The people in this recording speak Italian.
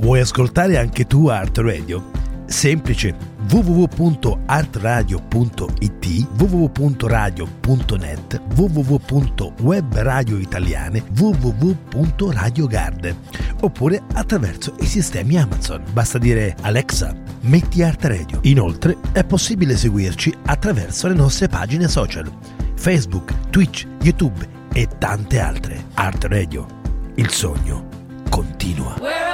Vuoi ascoltare anche tu Art Radio? Semplice: www.artradio.it, www.radio.net, www.webradioitaliane, www.Radio Garden, oppure attraverso i sistemi Amazon. Basta dire: Alexa, metti Art Radio. Inoltre è possibile seguirci attraverso le nostre pagine social, Facebook, Twitch, YouTube e tante altre. Art Radio, il sogno continua.